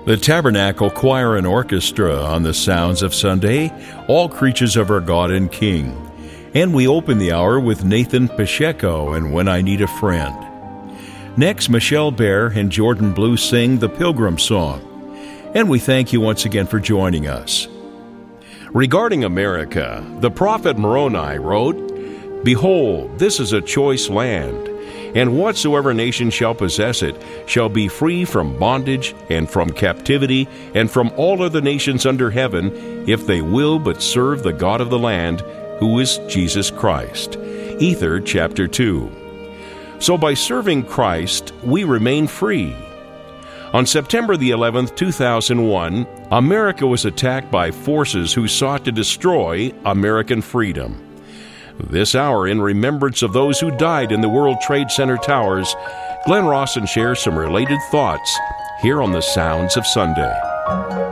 The Tabernacle Choir and Orchestra on the Sounds of Sunday, all creatures of our God and King. And we open the hour with Nathan Pacheco and When I Need a Friend. Next, Michelle Bear and Jordan Blue sing the Pilgrim Song. And we thank you once again for joining us. Regarding America, the prophet Moroni wrote, "Behold, this is a choice land, and whatsoever nation shall possess it shall be free from bondage and from captivity and from all other nations under heaven, if they will but serve the God of the land, who is Jesus Christ." Ether chapter 2. So by serving Christ, we remain free. On September the 11th, 2001, America was attacked by forces who sought to destroy American freedom. This hour, in remembrance of those who died in the World Trade Center towers, Glenn Rawson shares some related thoughts here on the Sounds of Sunday.